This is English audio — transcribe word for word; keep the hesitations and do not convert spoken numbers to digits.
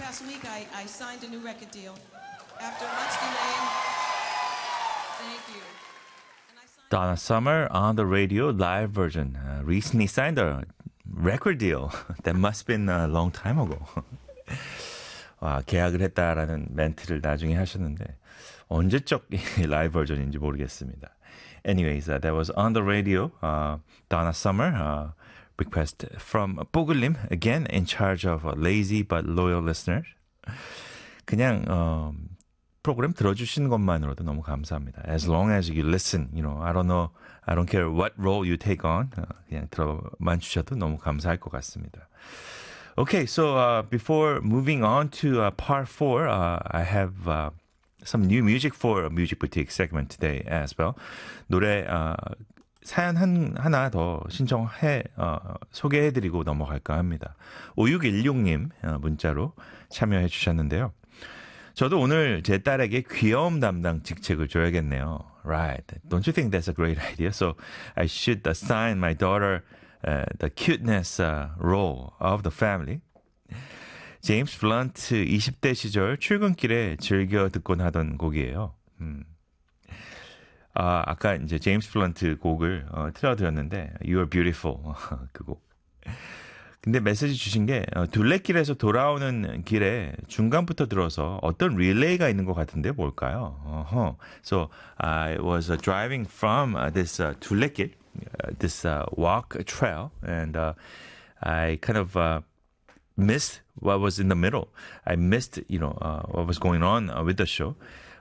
past week, I, I signed a new record deal. After much delay, thank you. And I signed Donna Summer on the radio live version. Uh, recently signed a record deal. That must have been a long time ago. 와, 계약을 했다라는 멘트를 나중에 하셨는데 언제적 라이브 버전인지 모르겠습니다. Anyways, uh, that was on the radio. Uh, Donna Summer. Uh, request from 뽀글님, again in charge of lazy but loyal listeners. 그냥 어, 프로그램 들어주시는 것만으로도 너무 감사합니다. As long as you listen, you know, I don't know, I don't care what role you take on. 어, 그냥 들어만 주셔도 너무 감사할 것 같습니다. Okay, so uh, before moving on to uh, part four, uh, I have uh, some new music for a Music Boutique segment today as well. 노래 uh, 사연 한, 하나 더 신청해, 어, 소개해드리고 넘어갈까 합니다. 오육일육님 어, 문자로 참여해 주셨는데요. 저도 오늘 제 딸에게 귀여움 담당 직책을 줘야겠네요. Right. Don't you think that's a great idea? So I should assign my daughter uh, the cuteness uh, role of the family. 제임스 블런트 이십 대 시절 출근길에 즐겨 듣곤 하던 곡이에요. 음. 아, 아까 이제 제임스 블런트 곡을 어, 틀어드렸는데 You're Beautiful 그 곡. 근데 메시지 주신 게 어, 둘레길에서 돌아오는 길에 중간부터 들어서 어떤 릴레이가 있는 것 같은데 뭘까요? Uh-huh. So I was uh, driving from uh, this uh, 둘레길, uh, this uh, walk trail, and uh, I kind of uh, missed what was in the middle. I missed, you know, uh, what was going on uh, with the show.